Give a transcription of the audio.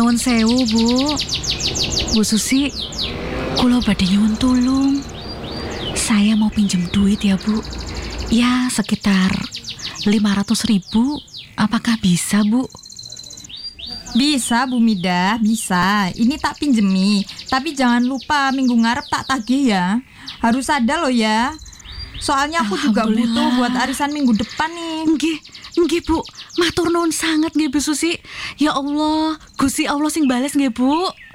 Nuwun sewu, Bu. Bu Susi, kula badhe nyuwun tulung. Saya mau pinjem duit ya, Bu. Ya, sekitar 500.000. Apakah bisa, Bu? Bisa Bu Midah, bisa. Ini tak pinjemi. Tapi jangan lupa minggu ngarep tak tagih ya. Harus ada loh ya. Soalnya aku juga butuh buat arisan minggu depan nih. Nggih Bu. Matur nuwun sangat nggih Bu Susi. Ya Allah, Gusti Allah sing bales nggih Bu.